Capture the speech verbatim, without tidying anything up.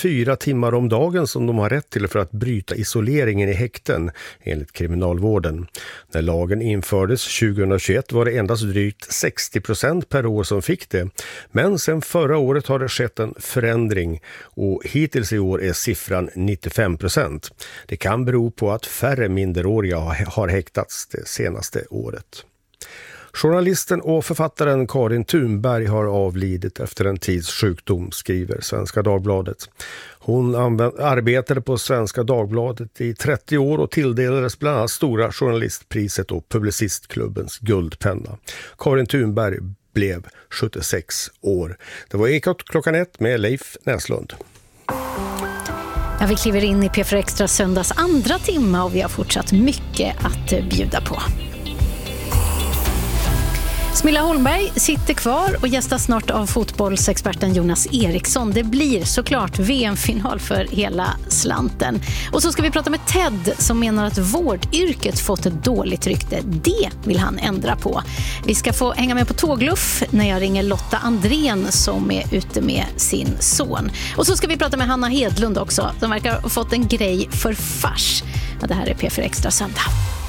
fyra timmar om dagen som de har rätt till för att bryta isoleringen i häkten, enligt kriminalvården. När lagen infördes tjugohundratjugoett var det endast drygt sextio procent per år som fick det. Men sedan förra året har det skett en förändring och hittills i år är siffran nittiofem procent. Det kan bero på att färre minderåriga har häktats det senaste året. Journalisten och författaren Karin Thunberg har avlidit efter en tids sjukdom, skriver Svenska Dagbladet. Hon arbetade på Svenska Dagbladet i trettio år och tilldelades bland annat Stora journalistpriset och Publicistklubbens guldpenna. Karin Thunberg blev sjuttiosex år. Det var Ekot klockan ett med Leif Näslund. Ja, vi kliver in i P fyra Extra söndags andra timma och vi har fortsatt mycket att bjuda på. Smilla Holmberg sitter kvar och gästas snart av fotbollsexperten Jonas Eriksson. Det blir såklart V M-final för hela slanten. Och så ska vi prata med Ted som menar att vårdyrket fått ett dåligt rykte. Det vill han ändra på. Vi ska få hänga med på tågluff när jag ringer Lotta Andrén som är ute med sin son. Och så ska vi prata med Hanna Hedlund också som verkar ha fått en grej för fars. Ja, det här är P fyra Extra söndag.